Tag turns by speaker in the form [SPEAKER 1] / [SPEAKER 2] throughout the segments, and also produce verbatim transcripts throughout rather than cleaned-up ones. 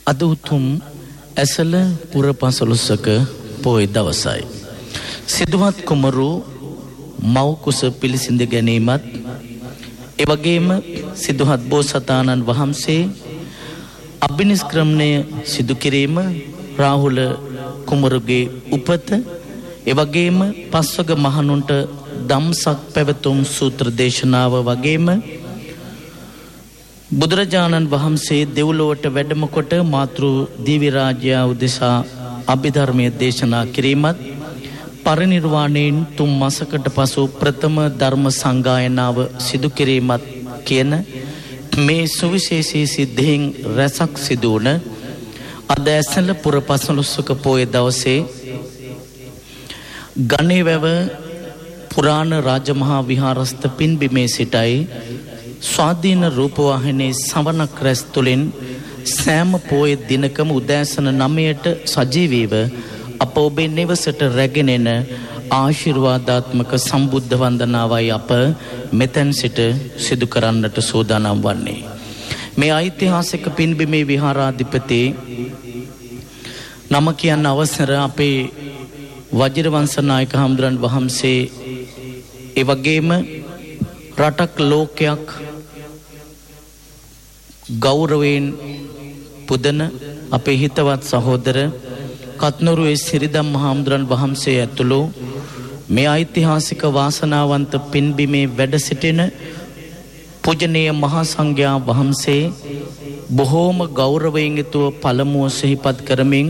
[SPEAKER 1] අද උතුම් ඇසළ පුර පසළොස්වක පොහොය දවසයි. සිදුවත් කුමරු මව් කුස පිළිසිඳ ගැනීමත් ඒ වගේම සිදුහත් බෝසතාණන් වහන්සේ අභිනිෂ්ක්‍රමණය සිදු කිරීම, රාහුල කුමරුගේ උපත, ඒ වගේම පස්වග මහණුන්ට ධම්සක් පැවතුම් සූත්‍ර දේශනාව වගේම බුදුරජාණන් වහන්සේ දෙව්ලොවට වැඩම කොට මාතෘ දිව්‍ය රාජ්‍ය උදෙසා අභිධර්මයේ දේශනා කිරීමත්, පරිනිර්වාණයෙන් තුන් මාසකට පසු ප්‍රථම ධර්ම සංගායනාව සිදු කිරීමත් කියන මේ සුවිශේෂී සිද්ධීන් රැසක් සිදු වුණ අද ඇසළ පුර පසළොස්වක පොය දවසේ ගණේවැව පුරාණ රාජමහා විහාරස්ථ පින්බිමේ සිටයි ස්වාධීන රූපවාහිනී සවනක් රැස් තුළින් සෑම පොය දිනකම උදෑසන නවයට සජීවීව අප ඔබේ නිවසට රැගෙන එන ආශිර්වාදාත්මක සම්බුද්ධ වන්දනාවයි අප මෙතැන් සිට සිදු කරන්නට සූදානම් වන්නේ. මේ ඓතිහාසික පින්බිමේ විහාරාධිපති නම කියන්න අවසර අපේ වජිරවංශ නායක හාමුදුරන් වහන්සේ, ඒ වගේම රටක් ලෝකයක් ගෞරවයෙන් පුදන අපේ හිතවත් සහෝදර කත්නුරුවේ සිරිදම් හාමුදුරන් වහන්සේ ඇතුළු මේ ඓතිහාසික වාසනාවන්ත පින්බිමේ වැඩ සිටින පූජනීය මහා සංඝයා වහන්සේ බොහෝම ගෞරවයෙන් යුතුව පළමුව සිහිපත් කරමින්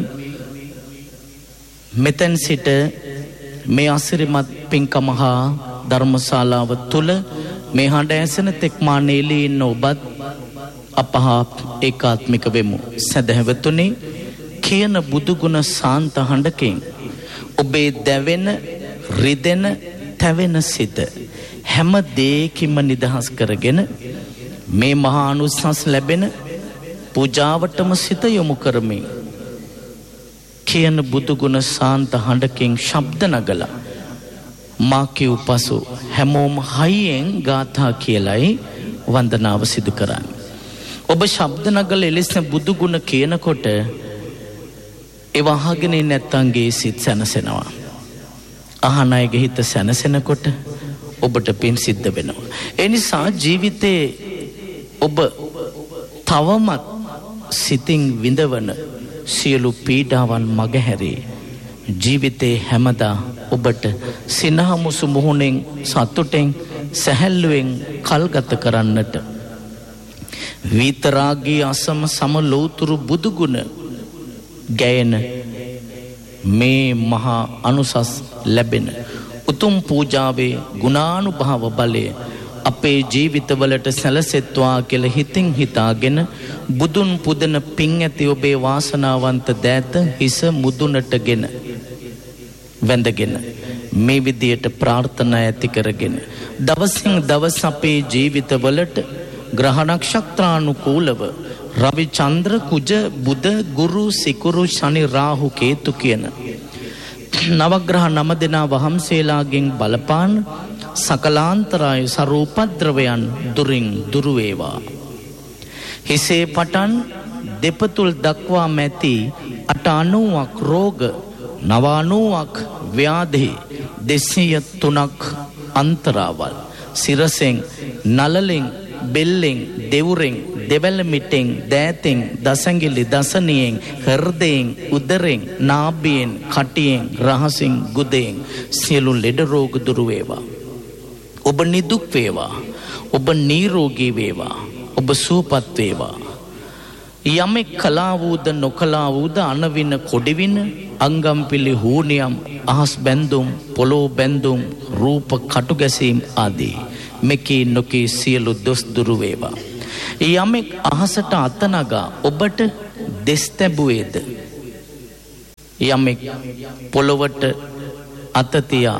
[SPEAKER 1] මෙතෙන් සිට මේ අසිරිමත් පින්කම හා ධර්මශාලාව තුල මේ හඬ ඇසෙන තෙක් මා නේලී ඉන්න ඔබත් අපහා ඒකාත්මික වෙමු. සදහැවතුනි, කියන බුදුගුණ සාන්ත හඬකින් ඔබේ දැවෙන, රිදෙන, තැවෙන සිත හැම දෙයකින්ම නිදහස් කරගෙන මේ මහා අනුසස් ලැබෙන පූජාවටම සිත යොමු කරමින් කියන බුදුගුණ සාන්ත හඬකින් ශබ්ද නගලා මා කියූ පසු හැමෝම හයියෙන් ගාථා කියලයි වන්දනාව සිදු කරන්නේ. ඔබ ශබ්ද නගල එලෙස බුදුගුණ කියනකොට ඒව අහගෙන නැත්තන්ගේ සිත් සැනසෙනවා. අහන අයගේ හිත සැනසෙනකොට ඔබට පින් සිද්ධ වෙනවා. ඒ නිසා ජීවිතේ ඔබ තවමත් සිතින් විඳවන සියලු පීඩාවන් මගහැරී ජීවිතේ හැමදා ඔබට සිනහමුසු මුහුණෙන් සතුටෙන් සැහැල්ලුවෙන් කල්ගත කරන්නට විතරාගී අසම සම ලෝතුරු බුදුගුණ ගැයෙන මේ මහා අනුසස් ලැබෙන උතුම් පූජාවේ ගුණානුභාව බලය අපේ ජීවිතවලට සැලසෙත්වා කියලා හිතින් හිතාගෙන බුදුන් පුදන පින් ඇති ඔබේ වාසනාවන්ත දෑත හිස මුදුනටගෙන වැඳගෙන මේ විදියට ප්‍රාර්ථනා ඇති කරගෙන දවසින් දවස අපේ ජීවිතවලට ග්‍රහ නක්ෂත්‍රානුකූලව රවි චන්ද්‍ර කුජ බුධ ගුරු සිකුරු ශනි රාහු කේතු කියන නවග්‍රහ නම දෙනා වහන්සේලාගෙන් බලපාන සකලාන්තරාය සරූපද්‍රවයන් දුරින් දුරු වේවා. හිසේ පටන් දෙපතුල් දක්වා මැති අට අනූවක් රෝග නව අනූවක් ව්‍යාධි දෙසිය තුනක් අන්තරාවල් සිරසෙන් නලලෙන් බෙල්ලෙන් දෙවුරෙන් දෙවැල මිටෙන් දෑතෙන් දසංගිලි දසනියෙන් හෘදයෙන් උදරෙන් නාභියෙන් කටියෙන් රහසින් ගුදයෙන් සියලු ලෙඩ රෝග දුරු වේවා. ඔබ නිදුක් වේවා. ඔබ නිරෝගී වේවා. ඔබ සුවපත් වේවා. යමෙක් කලා වූද නොකලා වූද අනවින කොඩිවින අංගම්පිලි හූනියම් අහස් බැඳුම් පොළොව බැඳුම් රූප කටු ගැසීම් ආදී මෙකී නොකී සියලු දොස් දුරු වේවා. යමෙක් අහසට අතනගා ඔබට දෙස් තැබුවේද, යමෙක් පොළොවට අතතියා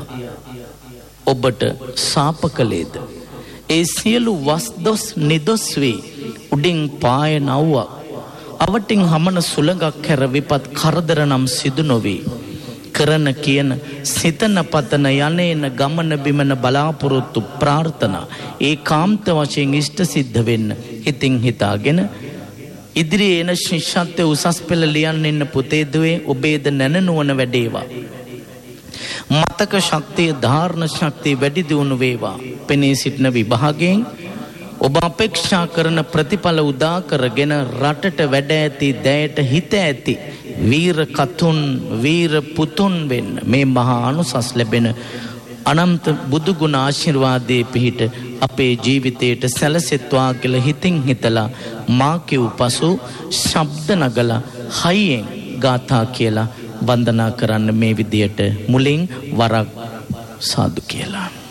[SPEAKER 1] ඔබට සාප කළේද, ඒ සියලු වස් දොස් නිදොස් වී උඩින් පායන අව්වක් අවටින් හමන සුළඟක් හැර විපත් කරදර නම් සිදු නොවේ. කරන කියන සිතන පතන යනේන ගමන බිමන බලාපොරොත්තු ප්‍රාර්ථනා ඒ කාන්ත වශයෙන් ඉෂ්ට සිද්ධ වෙන්න හිතින් හිතාගෙන ඉදිරියේ එන ශිෂ්‍යත්වයේ උසස් පෙළ ලියන්න ඉන්න පුතේ දුවේ ඔබේද නැනනුවන වැඩේවා. මතක ශක්තිය ධාරණ ශක්තිය වැඩි දියුණු වේවා. පෙනී සිටින විභාගයෙන් ඔබ අපේක්ෂා කරන ප්‍රතිඵල උදා කරගෙන රටට වැඩ ඇති දෑයට හිත ඇති වීර කතුන් වීර පුතුන් වෙන්න මේ මහා අනුසස් ලැබෙන අනන්ත බුදු ගුණ ආශිර්වාදයේ පිහිට අපේ ජීවිතයට සැලසෙත්වා කියලා හිතින් හිතලා මා කිව් පසු ශබ්ද නගලා හයියෙන් ගාථා කියලා වන්දනා කරන්න මේ විදියට මුලින් වරක් සාදු කියලා.